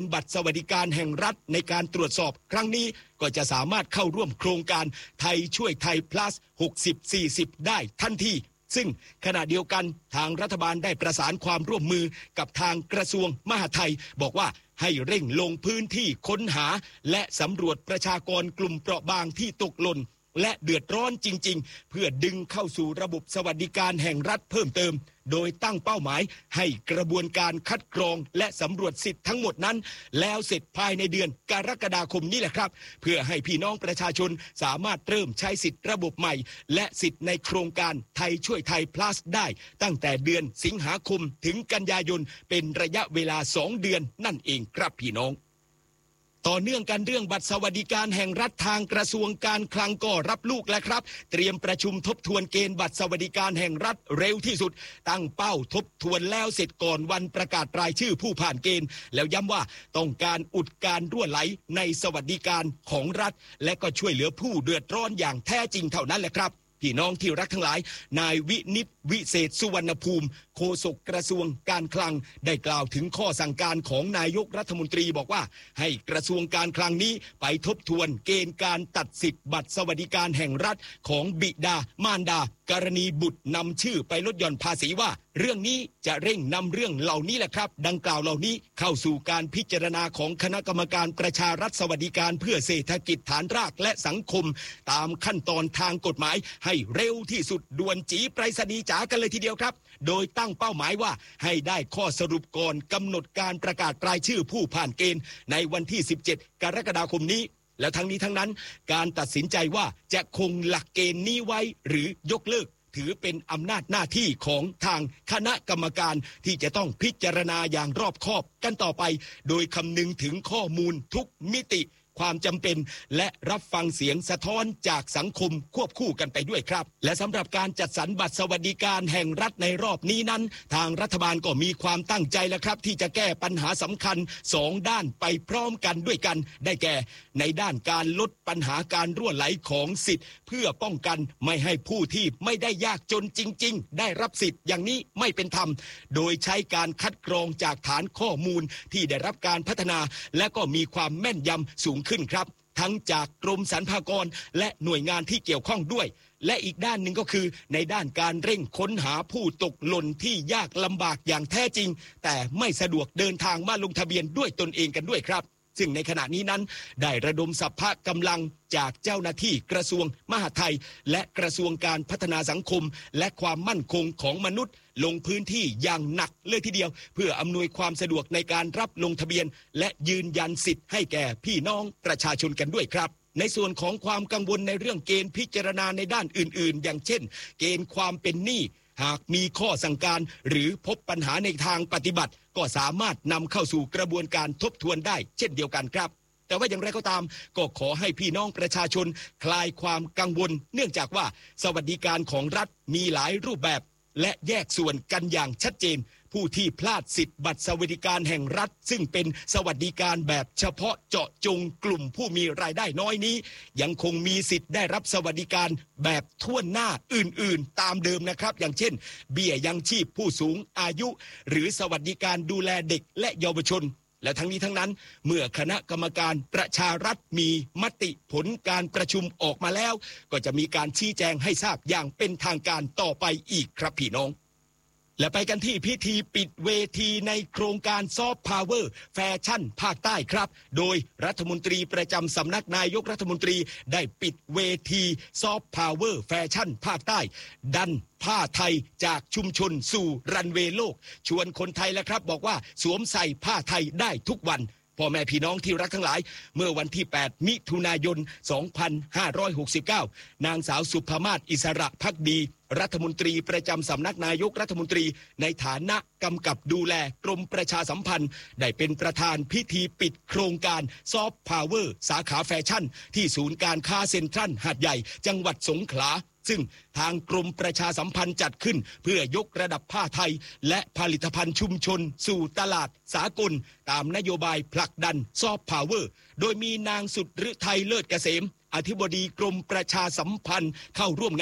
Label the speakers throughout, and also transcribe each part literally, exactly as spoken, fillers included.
Speaker 1: บัตรสวัสดิการแห่งรัฐในการตรวจสอบครั้งนี้ก็จะสามารถเข้าร่วมโครงการไทยช่วยไทย plus หกสิบ สี่สิบ ได้ทันทีซึ่งขณะเดียวกันทางรัฐบาลได้ประสานความร่วมมือกับทางกระทรวงมหาดไทยบอกว่าให้เร่งลงพื้นที่ค้นหาและสำรวจประชากรกลุ่มเปราะบางที่ตกหล่นและเดือดร้อนจริงๆเพื่อดึงเข้าสู่ระบบสวัสดิการแห่งรัฐเพิ่มเติมโดยตั้งเป้าหมายให้กระบวนการคัดกรองและสำรวจสิทธิ์ทั้งหมดนั้นแล้วเสร็จภายในเดือนกรกฎาคมนี้แหละครับเพื่อให้พี่น้องประชาชนสามารถเริ่มใช้สิทธิ์ระบบใหม่และสิทธิ์ในโครงการไทยช่วยไทย plus ได้ตั้งแต่เดือนสิงหาคมถึงกันยายนเป็นระยะเวลาสองเดือนนั่นเองครับพี่น้องต่อเนื่องกันเรื่องบัตรสวัสดิการแห่งรัฐทางกระทรวงการคลังก็รับลูกแล้วครับเตรียมประชุมทบทวนเกณฑ์บัตรสวัสดิการแห่งรัฐเร็วที่สุดตั้งเป้าทบทวนแล้วเสร็จก่อนวันประกาศรายชื่อผู้ผ่านเกณฑ์แล้วย้ำว่าต้องการอุดการรั่วไหลในสวัสดิการของรัฐและก็ช่วยเหลือผู้เดือดร้อนอย่างแท้จริงเท่านั้นแหละครับพี่น้องที่รักทั้งหลายนายวินิตวิเศษสุวรรณภูมิโฆษกกระทรวงการคลังได้กล่าวถึงข้อสั่งการของนายกรัฐมนตรีบอกว่าให้กระทรวงการคลังนี้ไปทบทวนเกณฑ์การตัดสิทธิ์บัตรสวัสดิการแห่งรัฐของบิดามารดากรณีบุตรนำชื่อไปลดหย่อนภาษีว่าเรื่องนี้จะเร่งนำเรื่องเหล่านี้แหละครับดังกล่าวเหล่านี้เข้าสู่การพิจารณาของคณะกรรมการประชารัฐสวัสดิการเพื่อเศรษฐกิจฐานรากและสังคมตามขั้นตอนทางกฎหมายให้เร็วที่สุดด่วนจีไปรษณีย์จ๋ากันเลยทีเดียวครับโดยตั้งเป้าหมายว่าให้ได้ข้อสรุปก่อนกำหนดการประกาศรายชื่อผู้ผ่านเกณฑ์ในวันที่สิบเจ็ดกรกฎาคมนี้แล้วทั้งนี้ทั้งนั้นการตัดสินใจว่าจะคงหลักเกณฑ์นี้ไว้หรือยกเลิกถือเป็นอำนาจหน้าที่ของทางคณะกรรมการที่จะต้องพิจารณาอย่างรอบคอบกันต่อไปโดยคำนึงถึงข้อมูลทุกมิติความจำเป็นและรับฟังเสียงสะท้อนจากสังคมควบคู่กันไปด้วยครับและสำหรับการจัดสรรบัตรสวัสดิการแห่งรัฐในรอบนี้นั้นทางรัฐบาลก็มีความตั้งใจแล้วครับที่จะแก้ปัญหาสำคัญสองด้านไปพร้อมกันด้วยกันได้แก่ในด้านการลดปัญหาการรั่วไหลของสิทธิ์เพื่อป้องกันไม่ให้ผู้ที่ไม่ได้ยากจนจริงๆได้รับสิทธิ์อย่างนี้ไม่เป็นธรรมโดยใช้การคัดกรองจากฐานข้อมูลที่ได้รับการพัฒนาและก็มีความแม่นยำสูงขึ้นครับทั้งจากกรมสรรพากรและหน่วยงานที่เกี่ยวข้องด้วยและอีกด้านหนึ่งก็คือในด้านการเร่งค้นหาผู้ตกหล่นที่ยากลำบากอย่างแท้จริงแต่ไม่สะดวกเดินทางมาลงทะเบียนด้วยตนเองกันด้วยครับซึ่งในขณะนี้นั้นได้ระดมสรรพกำลังจากเจ้าหน้าที่กระทรวงมหาดไทยและกระทรวงการพัฒนาสังคมและความมั่นคงของมนุษย์ลงพื้นที่อย่างหนักเลยทีเดียวเพื่ออำนวยความสะดวกในการรับลงทะเบียนและยืนยันสิทธิ์ให้แก่พี่น้องประชาชนกันด้วยครับในส่วนของความกังวลในเรื่องเกณฑ์พิจารณาในด้านอื่นๆอย่างเช่นเกณฑ์ความเป็นหนี้หากมีข้อสั่งการหรือพบปัญหาในทางปฏิบัติก็สามารถนำเข้าสู่กระบวนการทบทวนได้เช่นเดียวกันครับแต่ว่าอย่างไรก็ตามก็ขอให้พี่น้องประชาชนคลายความกังวลเนื่องจากว่าสวัสดิการของรัฐมีหลายรูปแบบและแยกส่วนกันอย่างชัดเจนผู้ที่พลาดสิทธิ์บัตรสวัสดิการแห่งรัฐซึ่งเป็นสวัสดิการแบบเฉพาะเจาะจงกลุ่มผู้มีรายได้น้อยนี้ยังคงมีสิทธิ์ได้รับสวัสดิการแบบทั่วหน้าอื่นๆตามเดิมนะครับอย่างเช่นเบี้ยยังชีพผู้สูงอายุหรือสวัสดิการดูแลเด็กและเยาวชนและทั้งนี้ทั้งนั้นเมื่อคณะกรรมการประชารัฐมีมติผลการประชุมออกมาแล้วก็จะมีการชี้แจงให้ทราบอย่างเป็นทางการต่อไปอีกครับพี่น้องและไปกันที่พิธีปิดเวทีในโครงการซอฟต์พาวเวอร์แฟชั่นภาคใต้ครับโดยรัฐมนตรีประจำสำนักนายกรัฐมนตรีได้ปิดเวทีซอฟต์พาวเวอร์แฟชั่นภาคใต้ดันผ้าไทยจากชุมชนสู่รันเวย์โลกชวนคนไทยแล้วครับบอกว่าสวมใส่ผ้าไทยได้ทุกวันพ่อแม่พี่น้องที่รักทั้งหลายเมื่อวันที่แปดมิถุนายนสองพันห้าร้อยหกสิบเก้านางสาวสุภมาศอิสระภักดีรัฐมนตรีประจำสำนักนายกรัฐมนตรีในฐานะกำกับดูแลกรมประชาสัมพันธ์ได้เป็นประธานพิธีปิดโครงการซอฟต์พาวเวอร์สาขาแฟชั่นที่ศูนย์การค้าเซ็นทรัลหาดใหญ่จังหวัดสงขลาซึ่งทางกรมประชาสัมพันธ์จัดขึ้นเพื่อยกระดับผ้าไทยและผลิตภัณฑ์ชุมชนสู่ตลาดสากลตามนโยบายผลักดันซอฟต์พาวเวอร์โดยมีนางสุดฤทัยเลิศเกษมอธิบดีกรมประชาสัมพันธ์เข้าร่วมงาน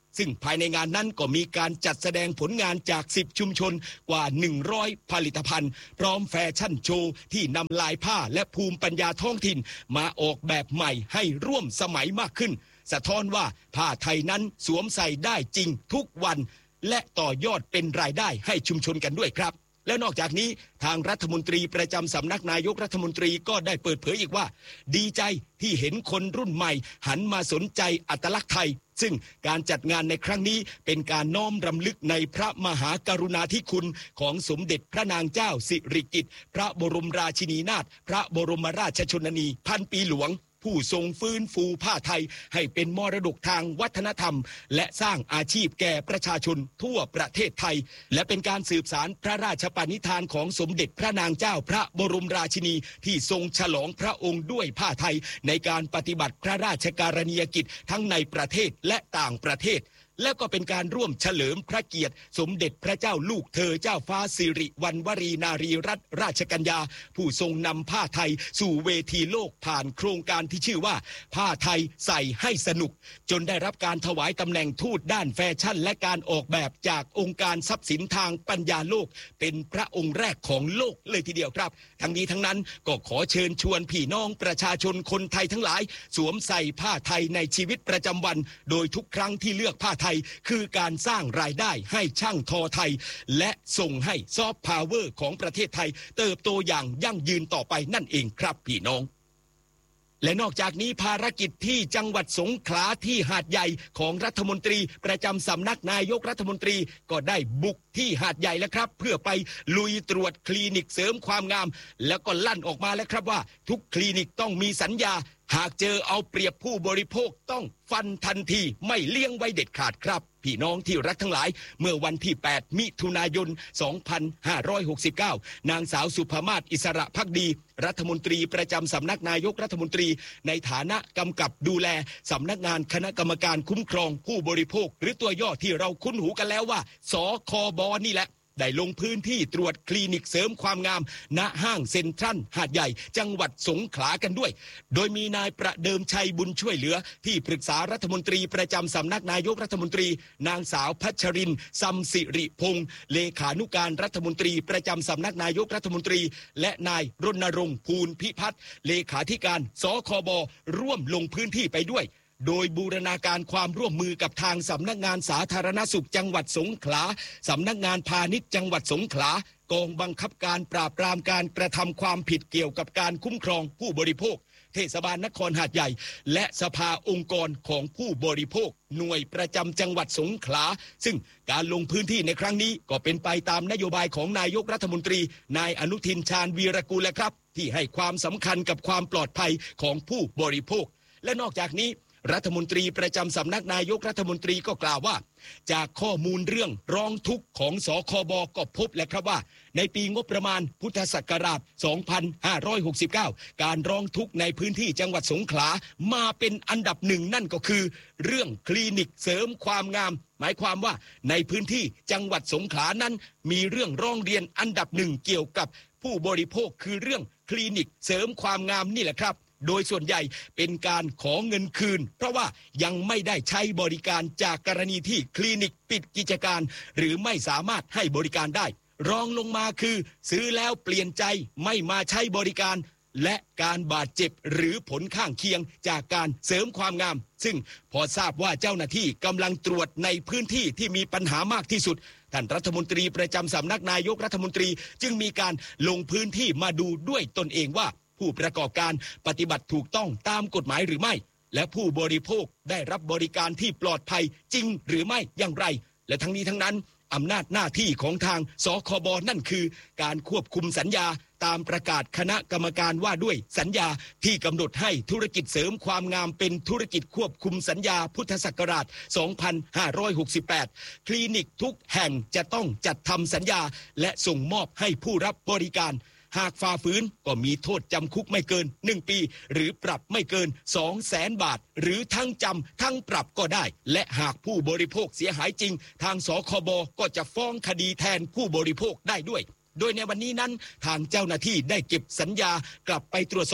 Speaker 1: ซึ่งภายในงานนั้นก็มีการจัดแสดงผลงานจากสิบชุมชนกว่าหนึ่งร้อยผลิตภัณฑ์พร้อมแฟชั่นโชว์ที่นำลายผ้าและภูมิปัญญาท้องถิ่นมาออกแบบใหม่ให้ร่วมสมัยมากขึ้นสะท้อนว่าผ้าไทยนั้นสวมใส่ได้จริงทุกวันและต่อยอดเป็นรายได้ให้ชุมชนกันด้วยครับและนอกจากนี้ทางรัฐมนตรีประจำสำนักนายกรัฐมนตรีก็ได้เปิดเผยอีกว่าดีใจที่เห็นคนรุ่นใหม่หันมาสนใจอัตลักษณ์ไทยซึ่งการจัดงานในครั้งนี้เป็นการน้อมรำลึกในพระมหากรุณาธิคุณของสมเด็จพระนางเจ้าสิริกิติ์พระบรมราชินีนาถพระบรมราชชนนีพันปีหลวงผู้ทรงฟื้นฟูผ้าไทยให้เป็นมรดกทางวัฒนธรรมและสร้างอาชีพแก่ประชาชนทั่วประเทศไทยและเป็นการสืบสานพระราชปณิธานของสมเด็จพระนางเจ้าพระบรมราชินีที่ทรงฉลองพระองค์ด้วยผ้าไทยในการปฏิบัติพระราชการณียกิจทั้งในประเทศและต่างประเทศและก็เป็นการร่วมเฉลิมพระเกียรติสมเด็จพระเจ้าลูกเธอเจ้าฟ้าสิริวัณวรีนารีรัตนราชกัญญาผู้ทรงนำผ้าไทยสู่เวทีโลกผ่านโครงการที่ชื่อว่าผ้าไทยใส่ให้สนุกจนได้รับการถวายตำแหน่งทูตด้านแฟชั่นและการออกแบบจากองค์การทรัพย์สินทางปัญญาโลกเป็นพระองค์แรกของโลกเลยทีเดียวครับทั้งนี้ทั้งนั้นก็ขอเชิญชวนพี่น้องประชาชนคนไทยทั้งหลายสวมใส่ผ้าไทยในชีวิตประจำวันโดยทุกครั้งที่เลือกผ้าไทยคือการสร้างรายได้ให้ช่างทอไทยและส่งให้ซอฟต์พาวเวอร์ของประเทศไทยเติบโตอย่างยั่งยืนต่อไปนั่นเองครับพี่น้องและนอกจากนี้ภารกิจที่จังหวัดสงขลาที่หาดใหญ่ของรัฐมนตรีประจำสำนักนายกรัฐมนตรีก็ได้บุกที่หาดใหญ่แล้วครับเพื่อไปลุยตรวจคลินิกเสริมความงามแล้วก็ลั่นออกมาแล้วครับว่าทุกคลินิกต้องมีสัญญาหากเจอเอาเปรียบผู้บริโภคต้องฟันทันทีไม่เลี้ยงไว้เด็ดขาดครับพี่น้องที่รักทั้งหลายเมื่อวันที่แปดมิถุนายนสองพันห้าร้อยหกสิบเก้านางสาวสุภมาศอิสระภักดีรัฐมนตรีประจำสำนักนายกรัฐมนตรีในฐานะกำกับดูแลสำนักงานคณะกรรมการคุ้มครองผู้บริโภคหรือตัวย่อที่เราคุ้นหูกันแล้วว่าสคบนี่แหละได้ลงพื้นที่ตรวจคลินิกเสริมความงามณห้างเซ็นทรัลหาดใหญ่จังหวัดสงขลากันด้วยโดยมีนายประเดิมชัยบุญช่วยเหลือที่ปรึกษารัฐมนตรีประจำสำนักนายกรัฐมนตรีนางสาวพัชรินทร์ซัมสิริพงษ์เลขานุการรัฐมนตรีประจำสำนักนายกรัฐมนตรีและนายรณรงค์ภูลพิพัฒน์เลขาธิการสคบร่วมลงพื้นที่ไปด้วยโดยบูรณาการความร่วมมือกับทางสำนักงานสาธารณสุขจังหวัดสงขลาสำนักงานพาณิชย์จังหวัดสงขลากองบังคับการปราบปรามการกระทำความผิดเกี่ยวกับการคุ้มครองผู้บริโภคเทศบาลนครหาดใหญ่และสภาองค์กรของผู้บริโภคหน่วยประจำจังหวัดสงขลาซึ่งการลงพื้นที่ในครั้งนี้ก็เป็นไปตามนโยบายของนายกรัฐมนตรีนายอนุทินชาญวีรกูลและครับที่ให้ความสำคัญกับความปลอดภัยของผู้บริโภคและนอกจากนี้รัฐมนตรีประจำสำนักนายกรัฐมนตรีก็กล่าวว่าจากข้อมูลเรื่องร้องทุกข์ของสคบก็พบแล้วครับว่าในปีงบประมาณพุทธศักราชสองพันห้าร้อยหกสิบเก้าการร้องทุกข์ในพื้นที่จังหวัดสงขลามาเป็นอันดับหนึ่งนั่นก็คือเรื่องคลินิกเสริมความงามหมายความว่าในพื้นที่จังหวัดสงขลานั้นมีเรื่องร้องเรียนอันดับหนึ่งเกี่ยวกับผู้บริโภคคือเรื่องคลินิกเสริมความงามนี่แหละครับโดยส่วนใหญ่เป็นการขอเงินคืนเพราะว่ายังไม่ได้ใช้บริการจากกรณีที่คลินิกปิดกิจการหรือไม่สามารถให้บริการได้รองลงมาคือซื้อแล้วเปลี่ยนใจไม่มาใช้บริการและการบาดเจ็บหรือผลข้างเคียงจากการเสริมความงามซึ่งพอทราบว่าเจ้าหน้าที่กำลังตรวจในพื้นที่ที่มีปัญหามากที่สุดท่านรัฐมนตรีประจำสำนักนายกรัฐมนตรีจึงมีการลงพื้นที่มาดูด้วยตนเองว่าผู้ประกอบการปฏิบัติถูกต้องตามกฎหมายหรือไม่และผู้บริโภคได้รับบริการที่ปลอดภัยจริงหรือไม่อย่างไรและทั้งนี้ทั้งนั้นอำนาจหน้าที่ของทางสคบนั่นคือการควบคุมสัญญาตามประกาศคณะกรรมการว่าด้วยสัญญาที่กำหนดให้ธุรกิจเสริมความงามเป็นธุรกิจควบคุมสัญญาพุทธศักราชสองพันห้าร้อยหกสิบแปดคลินิกทุกแห่งจะต้องจัดทำสัญญาและส่งมอบให้ผู้รับบริการหากฝ่าฝืนก็มีโทษจำคุกไม่เกินหนึ่งปีหรือปรับไม่เกิน สองแสน บาทหรือทั้งจำทั้งปรับก็ได้และหากผู้บริโภคเสียหายจริงทางสคบก็จะฟ้องคดีแทนผู้บริโภคได้ด้วยโดยในวันนี้นั้นทางเจ้าหน้าที่ได้เก็บสัญญากลับไปตรวจสอบ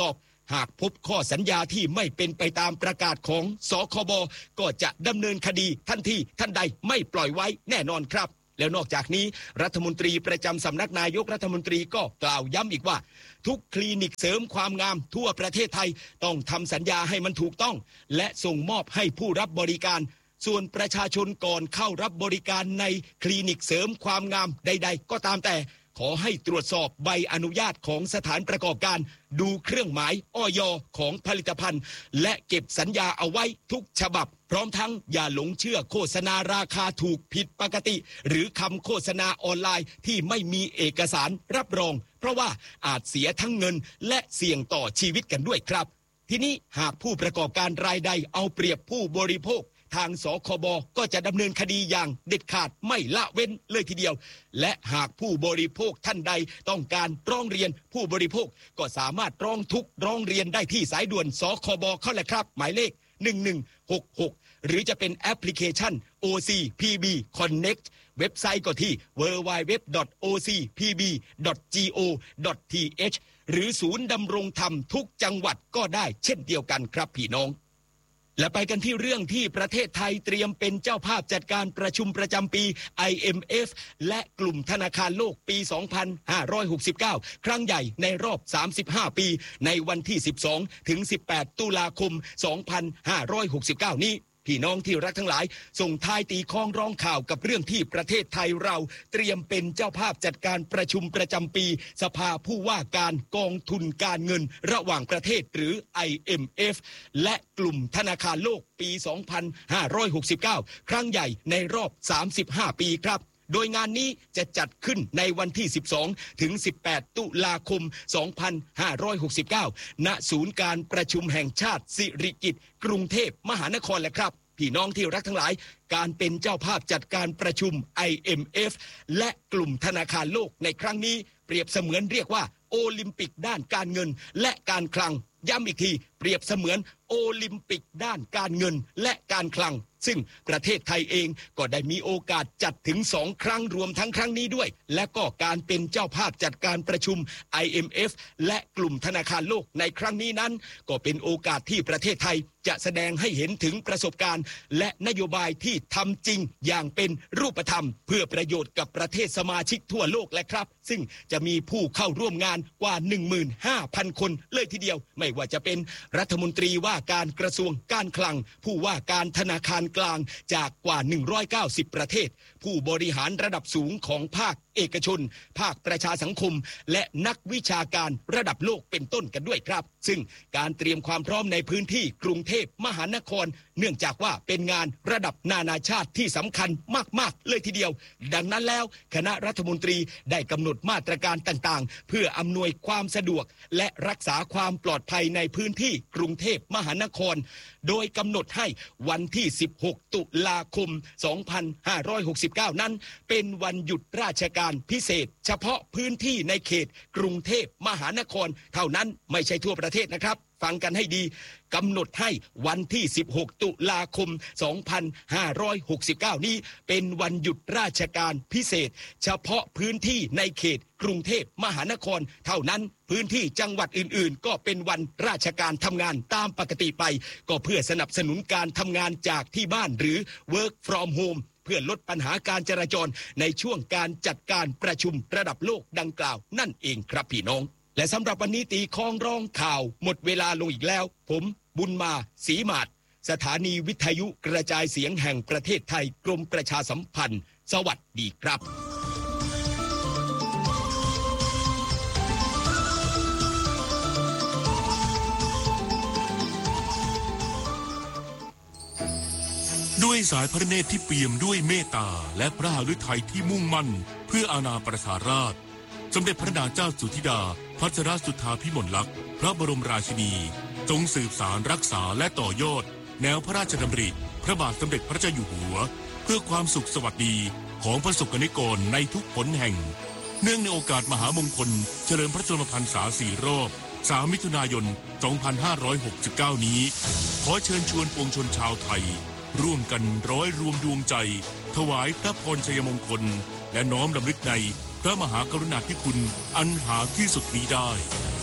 Speaker 1: หากพบข้อสัญญาที่ไม่เป็นไปตามประกาศของสคบก็จะดำเนินคดีทันทีทันใดไม่ปล่อยไว้แน่นอนครับแล้วนอกจากนี้รัฐมนตรีประจำสำนักนายกรัฐมนตรีก็กล่าวย้ำอีกว่าทุกคลินิกเสริมความงามทั่วประเทศไทยต้องทำสัญญาให้มันถูกต้องและส่งมอบให้ผู้รับบริการส่วนประชาชนก่อนเข้ารับบริการในคลินิกเสริมความงามใดๆก็ตามแต่ขอให้ตรวจสอบใบอนุญาตของสถานประกอบการดูเครื่องหมายอย.ของผลิตภัณฑ์และเก็บสัญญาเอาไว้ทุกฉบับพร้อมทั้งอย่าหลงเชื่อโฆษณาราคาถูกผิดปกติหรือคำโฆษณาออนไลน์ที่ไม่มีเอกสารรับรองเพราะว่าอาจเสียทั้งเงินและเสี่ยงต่อชีวิตกันด้วยครับทีนี้หากผู้ประกอบการรายใดเอาเปรียบผู้บริโภคทางสคบก็จะดำเนินคดีอย่างเด็ดขาดไม่ละเว้นเลยทีเดียวและหากผู้บริโภคท่านใดต้องการร้องเรียนผู้บริโภคก็สามารถร้องทุกข์ร้องเรียนได้ที่สายด่วนสคบเข้าแหละครับหมายเลขหนึ่งหนึ่งหกหกหรือจะเป็นแอปพลิเคชัน โอ ซี พี บี Connect เว็บไซต์ก็ที่ ดับเบิลยู ดับเบิลยู ดับเบิลยู ดอท โอ ซี พี บี ดอท จี โอ ดอท ที เอช หรือศูนย์ดำรงธรรมทุกจังหวัดก็ได้เช่นเดียวกันครับพี่น้องและไปกันที่เรื่องที่ประเทศไทยเตรียมเป็นเจ้าภาพจัดการประชุมประจำปี ไอ เอ็ม เอฟ และกลุ่มธนาคารโลกปี สองพันห้าร้อยหกสิบเก้า ครั้งใหญ่ในรอบ สามสิบห้า ปีในวันที่ สิบสองถึงสิบแปด ตุลาคม สองพันห้าร้อยหกสิบเก้า นี้พี่น้องที่รักทั้งหลายส่งท้ายตีข้องร้องข่าวกับเรื่องที่ประเทศไทยเราเตรียมเป็นเจ้าภาพจัดการประชุมประจำปีสภาผู้ว่าการกองทุนการเงินระหว่างประเทศหรือ ไอ เอ็ม เอฟ และกลุ่มธนาคารโลกปี สองพันห้าร้อยหกสิบเก้า ครั้งใหญ่ในรอบ สามสิบห้า ปีครับโดยงานนี้จะจัดขึ้นในวันที่ สิบสองถึงสิบแปด ตุลาคม สองพันห้าร้อยหกสิบเก้า ณ ศูนย์การประชุมแห่งชาติสิริกิติ์กรุงเทพมหานครแหละครับพี่น้องที่รักทั้งหลายการเป็นเจ้าภาพจัดการประชุม ไอ เอ็ม เอฟ และกลุ่มธนาคารโลกในครั้งนี้เปรียบเสมือนเรียกว่าโอลิมปิกด้านการเงินและการคลังย้ำอีกทีเปรียบเสมือนโอลิมปิกด้านการเงินและการคลังซึ่งประเทศไทยเองก็ได้มีโอกาสจัดถึงสองครั้งรวมทั้งครั้งนี้ด้วยและก็การเป็นเจ้าภาพจัดการประชุม ไอ เอ็ม เอฟ และกลุ่มธนาคารโลกในครั้งนี้นั้นก็เป็นโอกาสที่ประเทศไทยจะแสดงให้เห็นถึงประสบการณ์และนโยบายที่ทำจริงอย่างเป็นรูปธรรมเพื่อประโยชน์กับประเทศสมาชิกทั่วโลกและครับซึ่งจะมีผู้เข้าร่วมงานกว่า หนึ่งหมื่นห้าพัน คนเลยทีเดียวไม่ว่าจะเป็นรัฐมนตรีว่าการกระทรวงการคลังผู้ว่าการธนาคารกลางจากกว่าหนึ่งร้อยเก้าสิบประเทศผู้บริหารระดับสูงของภาคเอกชนภาคประชาสังคมและนักวิชาการระดับโลกเป็นต้นกันด้วยครับซึ่งการเตรียมความพร้อมในพื้นที่กรุงเทพมหานครเนื่องจากว่าเป็นงานระดับนานาชาติที่สำคัญมากๆเลยทีเดียวดังนั้นแล้วคณะรัฐมนตรีได้กำหนดมาตรการต่างๆเพื่ออำนวยความสะดวกและรักษาความปลอดภัยในพื้นที่กรุงเทพมหานครโดยกำหนดให้วันที่ สิบหก ตุลาคม สองพันห้าร้อยหกสิบเก้า นั้นเป็นวันหยุดราชการพิเศษเฉพาะพื้นที่ในเขตกรุงเทพมหานครเท่านั้นไม่ใช่ทั่วประเทศนะครับฟังกันให้ดีกำหนดให้วันที่ สิบหก ตุลาคม สองพันห้าร้อยหกสิบเก้า นี้เป็นวันหยุดราชการพิเศษเฉพาะพื้นที่ในเขตกรุงเทพมหานครเท่านั้นพื้นที่จังหวัดอื่นๆก็เป็นวันราชการทำงานตามปกติไปก็เพื่อสนับสนุนการทำงานจากที่บ้านหรือ work from home เพื่อลดปัญหาการจราจรในช่วงการจัดการประชุมระดับโลกดังกล่าวนั่นเองครับพี่น้องและสำหรับวันนี้ตีคล้องร้องข่าวหมดเวลาลงอีกแล้วผมบุญมาศรีมาศสถานีวิทยุกระจายเสียงแห่งประเทศไทยกรมประชาสัมพันธ์สวัสดีครับ
Speaker 2: ด้วยสายพระเนตรที่เปี่ยมด้วยเมตตาและพระหฤทัยที่มุ่งมั่นเพื่ออาณาประชาราษฎร์สมเด็จพระนางเจ้าสุธิดาพัชรสุทธาภิมลลักษณ์พระบรมราชินีทรงสืบสารรักษาและต่อยอดแนวพระราชดำริพระบาทสมเด็จพระเจ้าอยู่หัวเพื่อความสุขสวัสดีของประสบกนิกรในทุกหนแห่งเนื่องในโอกาสมหามงคลเฉลิมพระชนมพรรษาสี่รอบสามมิถุนายนสองพันห้าร้อยหกสิบเก้านี้ขอเชิญชวนปวงชนชาวไทยร่วมกันร้อยรวมดวงใจถวายพระพรชัยมงคลและน้อมรำลึกในพระมหากรุณาธิคุณอันหาที่สุดมิได้